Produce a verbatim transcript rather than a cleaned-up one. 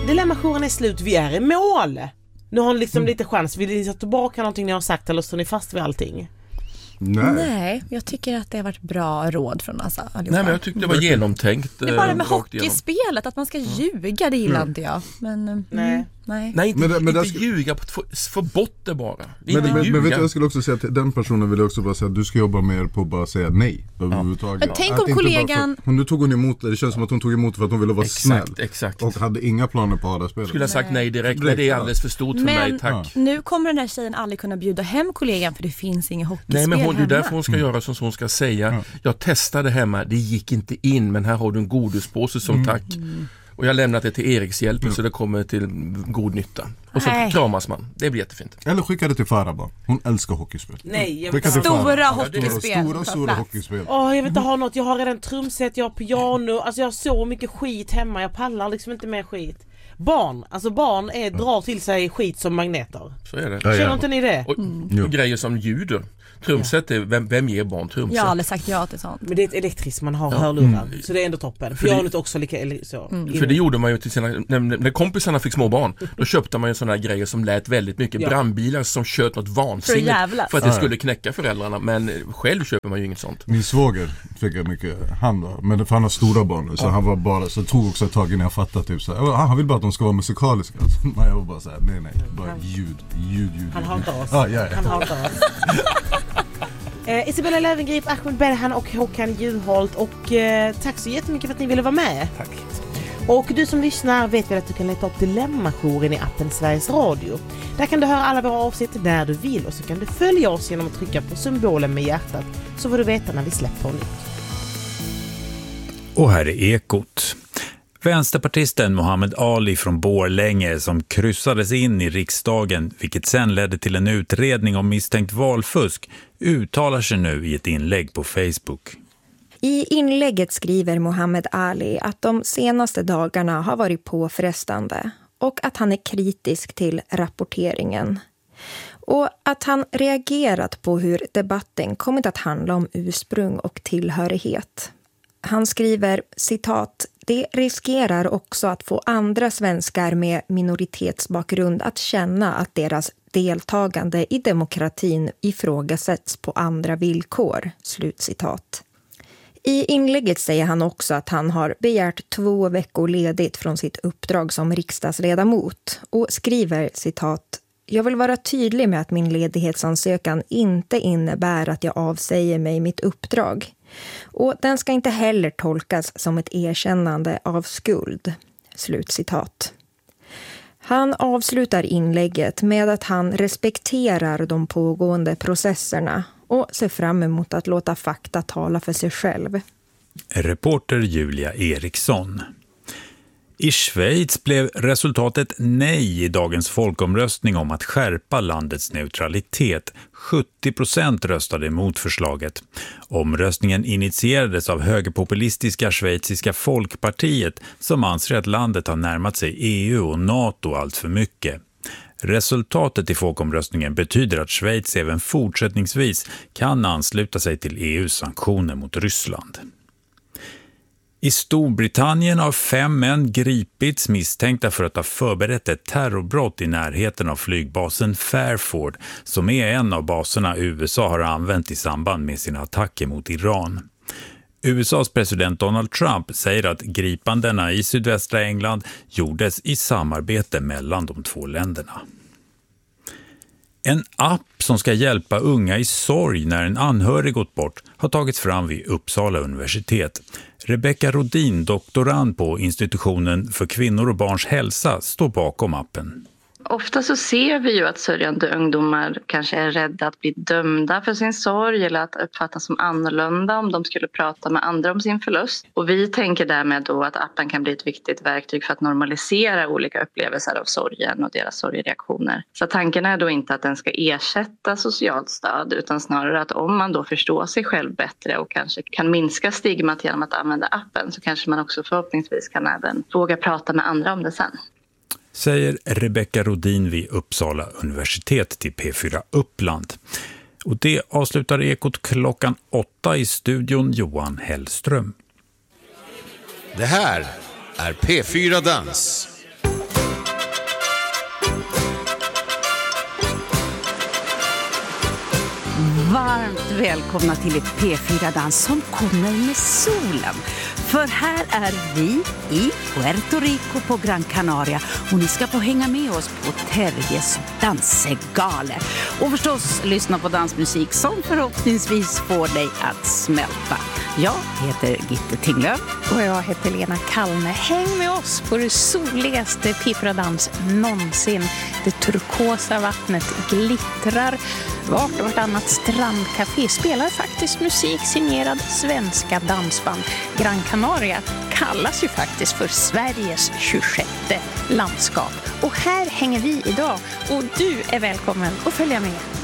Dilemma-jouren är slut, vi är i mål. Nu har ni liksom mm. lite chans. Vill ni ta tillbaka någonting ni har sagt eller står ni fast vid allting? Nej. Nej, jag tycker att det har varit bra råd från oss allihopa. Nej, men jag tyckte det var genomtänkt. Det är bara med hockeyspelet, att man ska ljuga, det gillar mm. inte jag. Men, mm, nej. nej. Nej, inte, men det, men inte ska... ljuga, få, få bort det bara. Men, men, men vet du, jag skulle också säga till den personen vill jag också bara säga att du ska jobba mer på att bara säga nej överhuvudtaget. Ja. Tänk om kollegan... För, nu tog hon emot det, det känns som att hon tog emot för att hon ville vara exakt, snäll. Exakt. Och hade inga planer på att ha det spelet. Skulle ha sagt nej direkt, men det är alldeles för stort för men, mig, tack. Ja. Nu kommer den här tjejen aldrig kunna bjuda hem kollegan för det finns ingen hockeyspel hemma. Nej, men hon, det är därför hon ska mm. göra som hon ska säga. Ja. Jag testade hemma, det gick inte in, men här har du en godispåse som mm. tack. Mm. Och jag har lämnat det till Eriks hjälp mm. så det kommer till god nytta. Och så Nej. kramas man. Det blir jättefint. Eller skicka det till Faraba. Hon älskar hockeyspel. Nej, jag stora hockeyspel. Stora, stora hockeyspel. Åh, oh, jag vill inte ha något. Jag har redan trumset, jag har piano. Alltså jag har så mycket skit hemma. Jag pallar liksom inte mer skit. Barn, alltså barn är, drar till sig skit som magneter. Så är det. Känner ja, ja. inte ni det? Och, mm. och grejer som ljuder. Trumset är, vem, vem ger barn trumset? Jag har aldrig sagt ja till sånt. Men det är ett elektriskt, man har ja. hörlurar. Mm. Så det är ändå toppen. För pianot också lika så. Mm. För det gjorde man ju till sina, när, när kompisarna fick små barn, då köpte man ju sådana här grejer som lät väldigt mycket. Ja. Brandbilar som kört något vansinnigt för, för att det ja. skulle knäcka föräldrarna. Men själv köper man ju inget sånt. Min svåger fick jag mycket hand av. Men för han har stora barn så ja. han var bara så tog också tag i när jag fattade typ så här, han vill bara att de ska vara musikaliska. Men jag var bara så här, nej nej, bara han, ljud, ljud, ljud. Han hatar oss. Ah, ja, ja. Han hatar oss. Eh, Isabella Löwengrip, Ahmed Berhan och Håkan Juholt. Och eh, tack så jättemycket för att ni ville vara med. Tack. Och du som lyssnar vet väl att du kan leta upp Dilemma-jouren i appen Sveriges Radio. Där kan du höra alla våra avsnitt när du vill. Och så kan du följa oss genom att trycka på symbolen med hjärtat. Så får du veta när vi släpper nytt. Och här är Ekot. Vänsterpartisten Mohammed Ali från Borlänge som kryssades in i riksdagen, vilket sen ledde till en utredning om misstänkt valfusk, uttalar sig nu i ett inlägg på Facebook. I inlägget skriver Mohammed Ali att de senaste dagarna har varit påfrestande och att han är kritisk till rapporteringen. Och att han reagerat på hur debatten kommit att handla om ursprung och tillhörighet. Han skriver, citat, det riskerar också att få andra svenskar med minoritetsbakgrund att känna att deras deltagande i demokratin ifrågasätts på andra villkor, slutcitat. I inlägget säger han också att han har begärt två veckor ledigt från sitt uppdrag som riksdagsledamot och skriver, citat, jag vill vara tydlig med att min ledighetsansökan inte innebär att jag avsäger mig mitt uppdrag. Och den ska inte heller tolkas som ett erkännande av skuld. Slutcitat. Han avslutar inlägget med att han respekterar de pågående processerna och ser fram emot att låta fakta tala för sig själv. Reporter Julia Eriksson. I Schweiz blev resultatet nej i dagens folkomröstning om att skärpa landets neutralitet. sjuttio procent röstade emot förslaget. Omröstningen initierades av högerpopulistiska schweiziska folkpartiet som anser att landet har närmat sig E U och NATO allt för mycket. Resultatet i folkomröstningen betyder att Schweiz även fortsättningsvis kan ansluta sig till E U:s sanktioner mot Ryssland. I Storbritannien har fem män gripits misstänkta för att ha förberett ett terrorbrott i närheten av flygbasen Fairford, som är en av baserna U S A har använt i samband med sina attacker mot Iran. U S A:s president Donald Trump säger att gripandena i sydvästra England gjordes i samarbete mellan de två länderna. En app som ska hjälpa unga i sorg när en anhörig gått bort har tagits fram vid Uppsala universitet. Rebecca Rodin, doktorand på institutionen för kvinnor och barns hälsa, står bakom appen. Ofta så ser vi ju att sörjande ungdomar kanske är rädda att bli dömda för sin sorg eller att uppfattas som annorlunda om de skulle prata med andra om sin förlust. Och vi tänker därmed då att appen kan bli ett viktigt verktyg för att normalisera olika upplevelser av sorgen och deras sorgreaktioner. Så tanken är då inte att den ska ersätta socialt stöd utan snarare att om man då förstår sig själv bättre och kanske kan minska stigmat genom att använda appen så kanske man också förhoppningsvis kan även våga prata med andra om det sen. Säger Rebecca Rodin vid Uppsala universitet till P fyra Uppland. Och det avslutar Ekot klockan åtta i studion Johan Hellström. Det här är P fyra Dans. Varmt välkomna till ett P fyra-dans som kommer med solen. För här är vi i Puerto Rico på Gran Canaria och ni ska få hänga med oss på Terjes dansegaler. Och förstås lyssna på dansmusik som förhoppningsvis får dig att smälta. Jag heter Gitte Tinglöf. Och jag heter Lena Kalme. Häng med oss på det soligaste P fyra-dans någonsin. Det turkosa vattnet glittrar. Vart och vartannat strandcafé spelar faktiskt musik signerad svenska dansband. Gran Canaria kallas ju faktiskt för Sveriges tjugosjätte landskap. Och här hänger vi idag och du är välkommen att följa med.